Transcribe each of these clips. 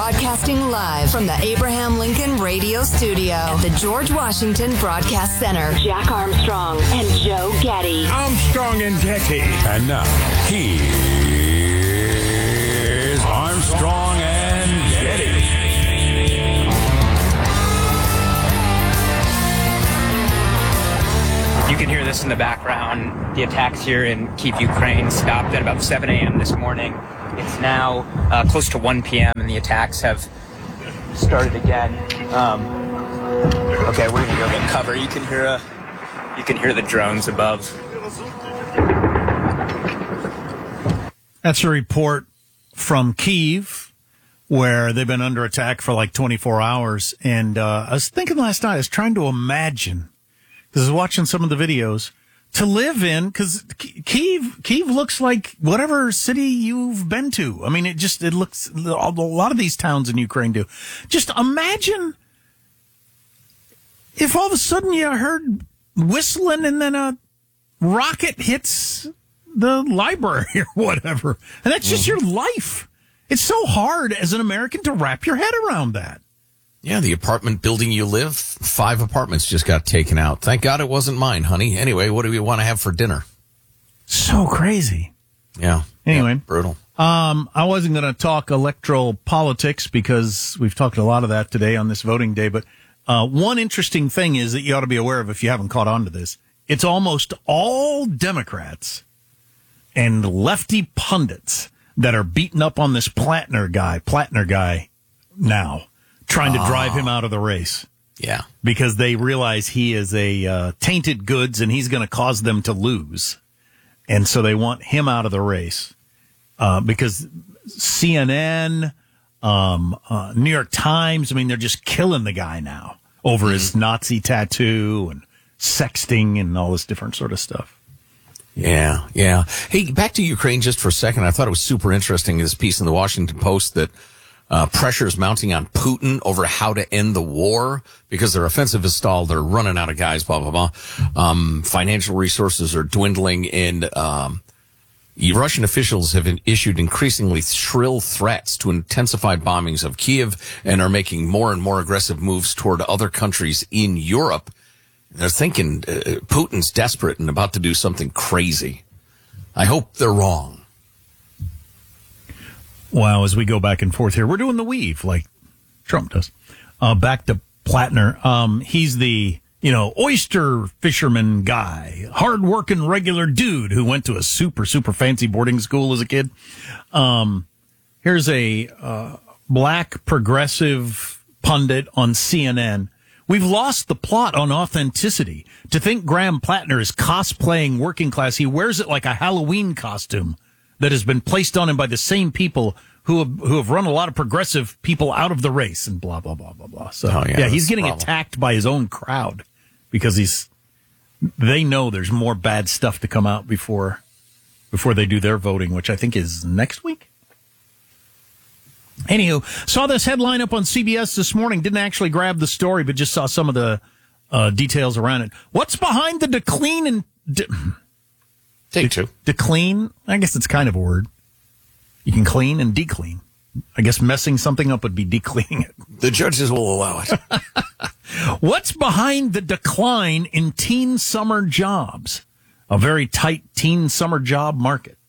Broadcasting live from the Abraham Lincoln Radio Studio at the George Washington Broadcast Center. Jack Armstrong and Joe Getty. Armstrong and Getty. And now, here's Armstrong and Getty. You can hear this in the background. The attacks here in Kyiv, Ukraine stopped at about 7 a.m. this morning. It's now close to 1 p.m. and the attacks have started again. Okay, we're gonna go get cover. You can hear the drones above. That's a report from Kyiv, where they've been under attack for like 24 hours. And I was thinking last night, I was trying to imagine, because I was watching some of the videos, to live in, because Kyiv looks like whatever city you've been to. I mean, it looks, a lot of these towns in Ukraine do. Just imagine if all of a sudden you heard whistling and then a rocket hits the library or whatever. And that's just your life. It's so hard as an American to wrap your head around that. Yeah, the apartment building you live, 5 apartments just got taken out. Thank God it wasn't mine, honey. Anyway, what do we want to have for dinner? So crazy. Yeah. Anyway. Yeah, brutal. I wasn't going to talk electoral politics because we've talked a lot of that today on this voting day. But one interesting thing is that you ought to be aware of if you haven't caught on to this. It's almost all Democrats and lefty pundits that are beating up on this Plattner guy now, trying to drive him out of the race. Yeah. Because they realize he is a tainted goods and he's going to cause them to lose. And so they want him out of the race. Because CNN, New York Times, I mean, they're just killing the guy now over his Nazi tattoo and sexting and all this different sort of stuff. Yeah, yeah. Hey, back to Ukraine just for a second. I thought it was super interesting, this piece in the Washington Post that pressure is mounting on Putin over how to end the war because their offensive is stalled. They're running out of guys, blah, blah, blah. Financial resources are dwindling, and Russian officials have issued increasingly shrill threats to intensify bombings of Kyiv and are making more and more aggressive moves toward other countries in Europe. They're thinking Putin's desperate and about to do something crazy. I hope they're wrong. Well, as we go back and forth here, we're doing the weave like Trump does. Back to Plattner. He's the, oyster fisherman guy, hard-working regular dude who went to a super, super fancy boarding school as a kid. Here's a black progressive pundit on CNN. We've lost the plot on authenticity. To think Graham Plattner is cosplaying working class, he wears it like a Halloween costume that has been placed on him by the same people who have run a lot of progressive people out of the race and blah, blah, blah, blah, blah. So, he's getting attacked by his own crowd because they know there's more bad stuff to come out before they do their voting, which I think is next week. Anywho, saw this headline up on CBS this morning. Didn't actually grab the story, but just saw some of the details around it. What's behind the decline and Take two. Declean? I guess it's kind of a word. You can clean and declean. I guess messing something up would be decleaning it. The judges will allow it. What's behind the decline in teen summer jobs? A very tight teen summer job market.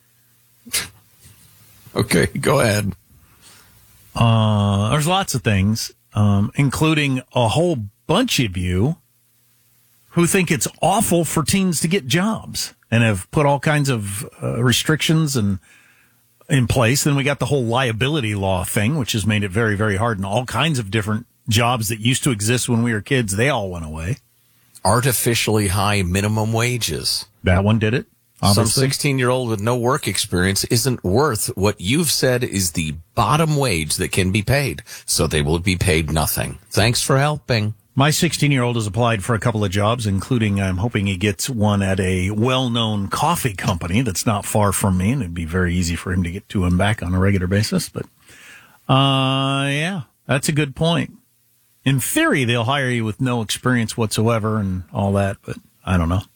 Okay, go ahead. There's lots of things, including a whole bunch of you who think it's awful for teens to get jobs and have put all kinds of restrictions in place. Then we got the whole liability law thing, which has made it very, very hard. And all kinds of different jobs that used to exist when we were kids, they all went away. Artificially high minimum wages. That one did it. Obviously. Some 16-year-old with no work experience isn't worth what you've said is the bottom wage that can be paid. So they will be paid nothing. Thanks for helping. My 16-year-old has applied for a couple of jobs, including I'm hoping he gets one at a well-known coffee company that's not far from me, and it'd be very easy for him to get to and back on a regular basis. But, yeah, that's a good point. In theory, they'll hire you with no experience whatsoever and all that, but I don't know.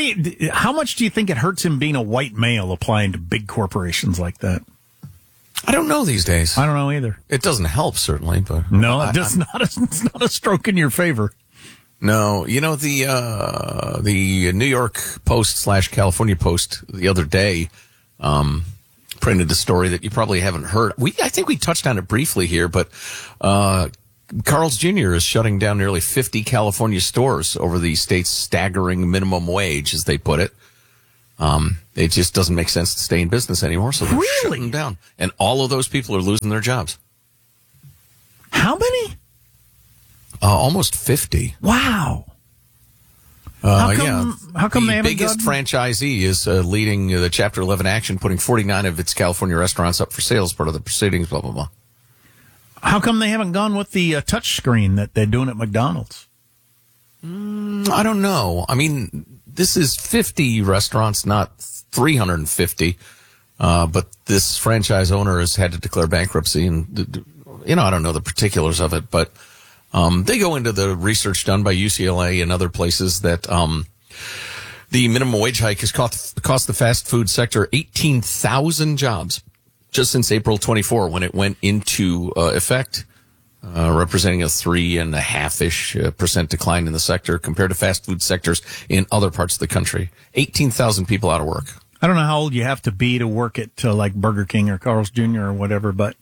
How much do you think it hurts him being a white male applying to big corporations like that? I don't know these days. I don't know either. It doesn't help, certainly, but No, it's not a stroke in your favor. No, the New York Post / California Post the other day printed a story that you probably haven't heard. I think we touched on it briefly here, but Carl's Jr. is shutting down nearly 50 California stores over the state's staggering minimum wage, as they put it. It just doesn't make sense to stay in business anymore, so they're shutting them down. And all of those people are losing their jobs. How many? Almost 50. Wow. How come they haven't biggest franchisee is leading the Chapter 11 action, putting 49 of its California restaurants up for sale as part of the proceedings, blah, blah, blah. How come they haven't gone with the touch screen that they're doing at McDonald's? I don't know. I mean, this is 50 restaurants, not 350. But this franchise owner has had to declare bankruptcy. And, I don't know the particulars of it, but they go into the research done by UCLA and other places that the minimum wage hike has cost the fast food sector 18,000 jobs just since April 24 when it went into effect, representing a 3.5% decline in the sector compared to fast food sectors in other parts of the country. 18,000 people out of work. I don't know how old you have to be to work at like Burger King or Carl's Jr. or whatever, but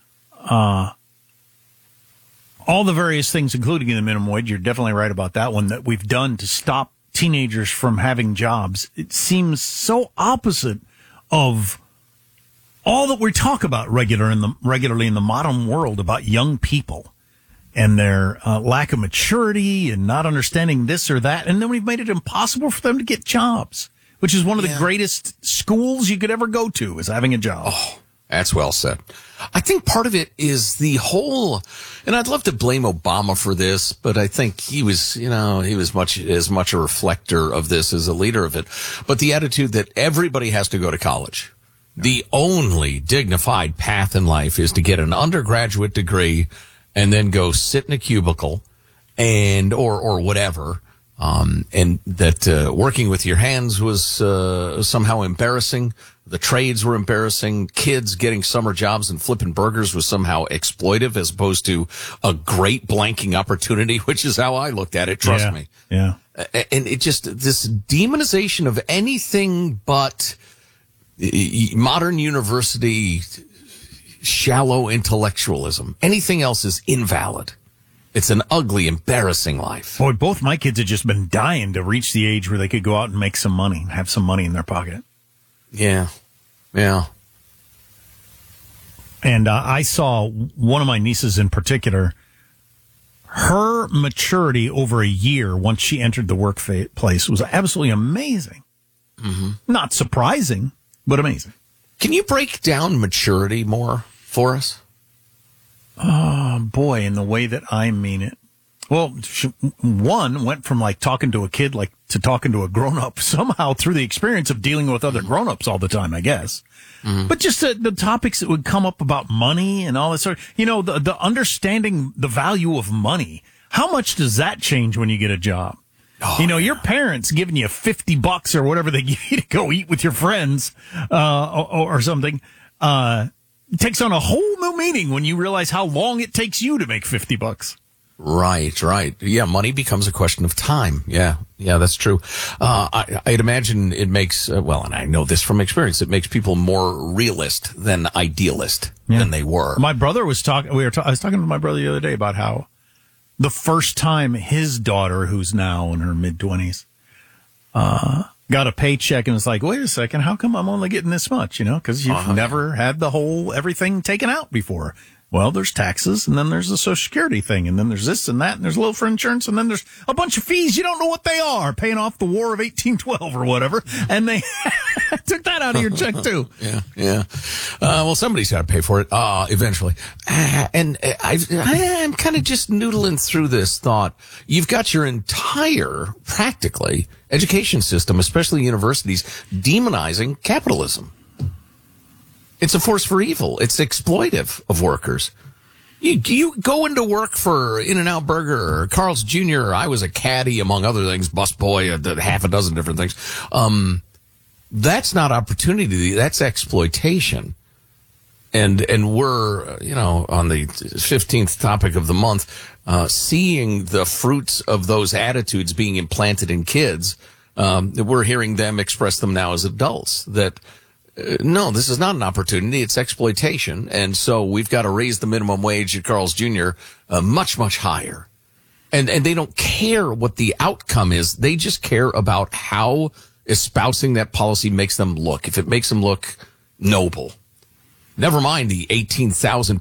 all the various things, including the minimum wage, you're definitely right about that one, that we've done to stop teenagers from having jobs. It seems so opposite of all that we talk about regularly in the modern world about young people and their lack of maturity and not understanding this or that. And then we've made it impossible for them to get jobs, which is one of the greatest schools you could ever go to, is having a job. Oh, that's well said. I think part of it is the whole, and I'd love to blame Obama for this, but I think he was as much a reflector of this as a leader of it. But the attitude that everybody has to go to college. The only dignified path in life is to get an undergraduate degree and then go sit in a cubicle or whatever. And that working with your hands was somehow embarrassing. The trades were embarrassing. Kids getting summer jobs and flipping burgers was somehow exploitive as opposed to a great blanking opportunity, which is how I looked at it. Trust me. Yeah. And it just, this demonization of anything but modern university shallow intellectualism. Anything else is invalid. It's an ugly, embarrassing life. Boy, both my kids have just been dying to reach the age where they could go out and make some money, have some money in their pocket. Yeah. Yeah. And I saw one of my nieces in particular, her maturity over a year once she entered the workplace was absolutely amazing. Mm-hmm. Not surprising, but amazing. Can you break down maturity more for us? Oh, boy, in the way that I mean it. Well, one went from like talking to a kid like to talking to a grown-up somehow through the experience of dealing with other grown-ups all the time, I guess. Mm-hmm. But just the topics that would come up about money and all this sort of, the understanding the value of money. How much does that change when you get a job? Oh, your parents giving you $50 or whatever they give you to go eat with your friends, or something, it takes on a whole new meaning when you realize how long it takes you to make $50. Right. Yeah, money becomes a question of time. Yeah, that's true. I'd imagine it makes, and I know this from experience, it makes people more realist than idealist than they were. My brother was talking, I was talking to my brother the other day about how the first time his daughter, who's now in her mid-20s, got a paycheck and was like, wait a second, how come I'm only getting this much? Because you've never had everything taken out before. Well, there's taxes, and then there's the Social Security thing, and then there's this and that, and there's a little for insurance, and then there's a bunch of fees you don't know what they are, paying off the War of 1812 or whatever, and they took that out of your check, too. Yeah. Well, somebody's got to pay for it eventually. And I'm kind of just noodling through this thought. You've got your entire, practically, education system, especially universities, demonizing capitalism. It's a force for evil. It's exploitive of workers. You go into work for In-N-Out Burger or Carl's Jr. I was a caddy, among other things, busboy, half a dozen different things. That's not opportunity. That's exploitation. And we're, on the 15th topic of the month, seeing the fruits of those attitudes being implanted in kids. We're hearing them express them now as adults that, no, this is not an opportunity. It's exploitation. And so we've got to raise the minimum wage at Carl's Jr. Much, much higher. And they don't care what the outcome is. They just care about how espousing that policy makes them look. If it makes them look noble. Never mind the 18,000